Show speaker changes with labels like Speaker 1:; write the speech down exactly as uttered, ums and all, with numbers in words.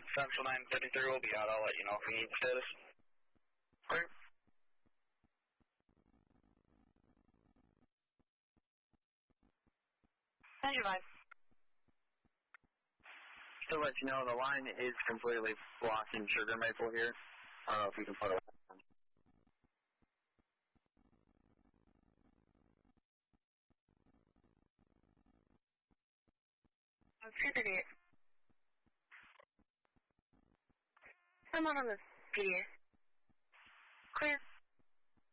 Speaker 1: Central nine fifty-three will be out. I'll let you know if we need status.
Speaker 2: Great.
Speaker 3: Central five.
Speaker 2: To let you know, the line is completely blocking Sugar Maple here. I don't know if you can put it on.
Speaker 3: two thirty-eight. Someone on the P D A. Clear.